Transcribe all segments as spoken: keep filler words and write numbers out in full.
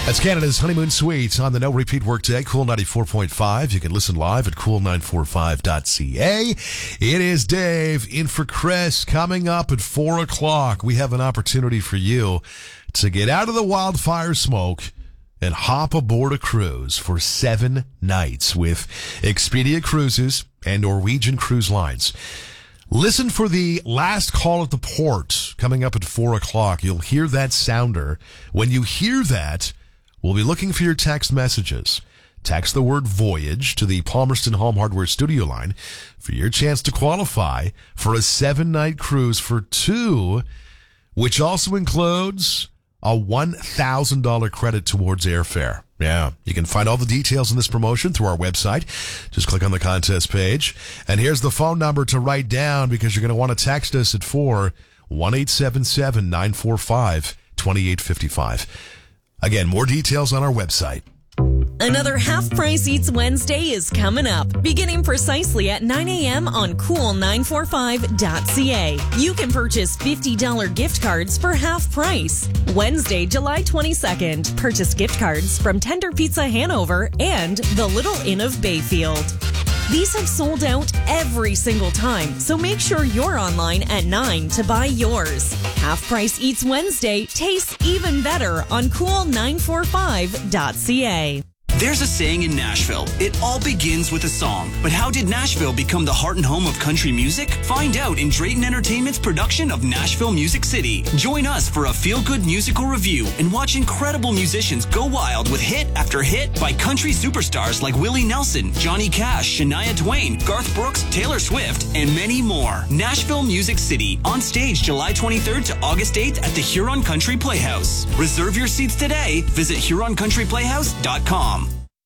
That's Canada's Honeymoon Suite on the No Repeat Workday, Cool ninety-four point five. You can listen live at cool nine forty-five dot c a. It is Dave in for Chris. Coming up at four o'clock, we have an opportunity for you to get out of the wildfire smoke and hop aboard a cruise for seven nights with Expedia Cruises and Norwegian Cruise Lines. Listen for the last call at the port coming up at four o'clock. You'll hear that sounder. When you hear that, we'll be looking for your text messages. Text the word voyage to the Palmerston Home Hardware studio line for your chance to qualify for a seven-night cruise for two, which also includes a one thousand dollars credit towards airfare. Yeah, you can find all the details in this promotion through our website. Just click on the contest page. And here's the phone number to write down because you're going to want to text us at four, one eight seven seven, nine four five, two eight five five. Again, more details on our website. Another Half Price Eats Wednesday is coming up, beginning precisely at nine a.m. on cool nine forty-five dot c a. You can purchase fifty dollars gift cards for half price. Wednesday, July twenty-second, purchase gift cards from Tender Pizza Hanover and the Little Inn of Bayfield. These have sold out every single time, so make sure you're online at nine to buy yours. Half Price Eats Wednesday tastes even better on cool nine forty-five dot c a. There's a saying in Nashville, it all begins with a song. But how did Nashville become the heart and home of country music? Find out in Drayton Entertainment's production of Nashville Music City. Join us for a feel-good musical review and watch incredible musicians go wild with hit after hit by country superstars like Willie Nelson, Johnny Cash, Shania Twain, Garth Brooks, Taylor Swift, and many more. Nashville Music City, on stage July twenty-third to August eighth at the Huron Country Playhouse. Reserve your seats today. Visit huron country playhouse dot com.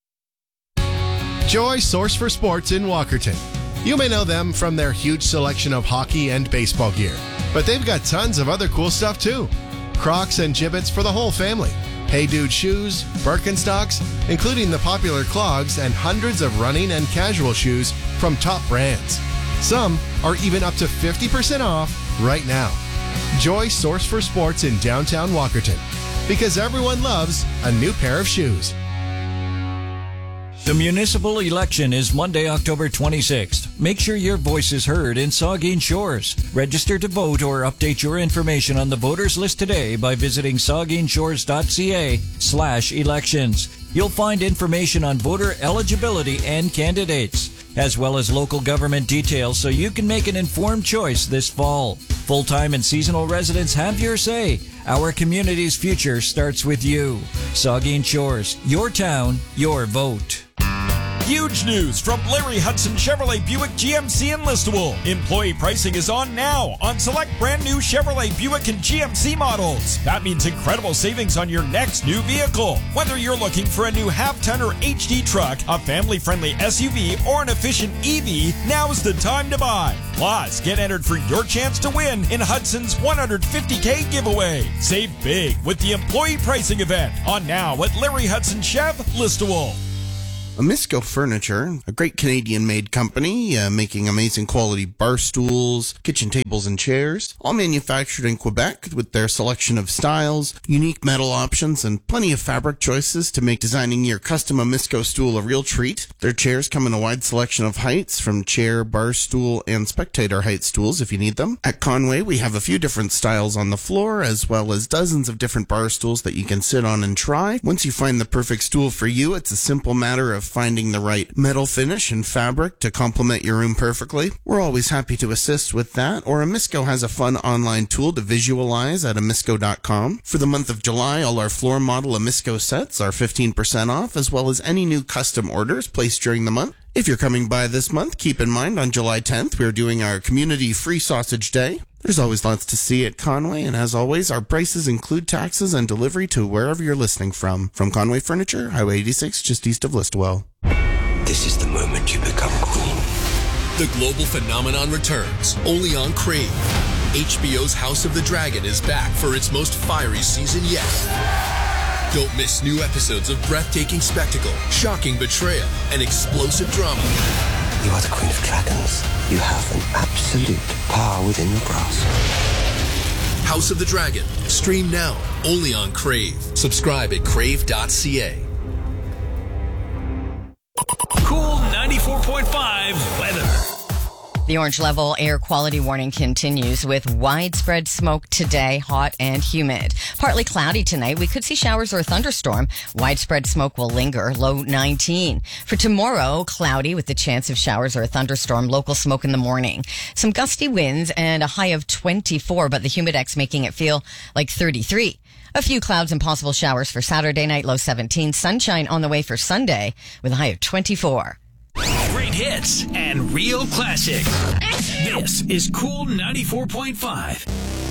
Joy Source for Sports in Walkerton. You may know them from their huge selection of hockey and baseball gear, but they've got tons of other cool stuff too. Crocs and Jibbitz for the whole family. Hey Dude shoes, Birkenstocks, including the popular clogs and hundreds of running and casual shoes from top brands. Some are even up to fifty percent off right now. Joy Source for Sports in downtown Walkerton, because everyone loves a new pair of shoes. The municipal election is Monday, October twenty-sixth. Make sure your voice is heard in Saugeen Shores. Register to vote or update your information on the voters list today by visiting saugeenshores dot c a slash elections. You'll find information on voter eligibility and candidates, as well as local government details so you can make an informed choice this fall. Full-time and seasonal residents have your say. Our community's future starts with you. Saugeen Shores, your town, your vote. Huge news from Larry Hudson Chevrolet Buick G M C in Listowel. Employee pricing is on now on select brand new Chevrolet Buick and G M C models. That means incredible savings on your next new vehicle. Whether you're looking for a new half-ton or H D truck, a family-friendly S U V, or an efficient E V, now's the time to buy. Plus, get entered for your chance to win in Hudson's one hundred fifty K giveaway. Save big with the employee pricing event on now at Larry Hudson Chev, Listowel. Amisco Furniture, a great Canadian-made company, uh, making amazing quality bar stools, kitchen tables, and chairs, all manufactured in Quebec with their selection of styles, unique metal options, and plenty of fabric choices to make designing your custom Amisco stool a real treat. Their chairs come in a wide selection of heights, from chair, bar stool, and spectator height stools if you need them. At Conway, we have a few different styles on the floor, as well as dozens of different bar stools that you can sit on and try. Once you find the perfect stool for you, it's a simple matter of finding the right metal finish and fabric to complement your room perfectly. We're always happy to assist with that, or Amisco has a fun online tool to visualize at amisco dot com. For the month of July, all our floor model Amisco sets are fifteen percent off, as well as any new custom orders placed during the month. If you're coming by this month, keep in mind on July tenth, we're doing our Community Free Sausage Day. There's always lots to see at Conway, and as always, our prices include taxes and delivery to wherever you're listening from. From Conway Furniture, Highway eighty-six, just east of Listowel. This is the moment you become queen. The global phenomenon returns, only on Crave. H B O's House of the Dragon is back for its most fiery season yet. Don't miss new episodes of breathtaking spectacle, shocking betrayal, and explosive drama. You are the Queen of Dragons. You have an absolute power within your grasp. House of the Dragon. Stream now, only on Crave. Subscribe at crave dot c a. Cool ninety-four point five weather. The orange level air quality warning continues with widespread smoke today, hot and humid. Partly cloudy tonight. We could see showers or a thunderstorm. Widespread smoke will linger, low nineteen. For tomorrow, cloudy with the chance of showers or a thunderstorm, local smoke in the morning. Some gusty winds and a high of twenty-four, but the humidex making it feel like thirty-three. A few clouds and possible showers for Saturday night, low seventeen. Sunshine on the way for Sunday with a high of twenty-four. Great hits and real classics. This is Cool ninety-four point five.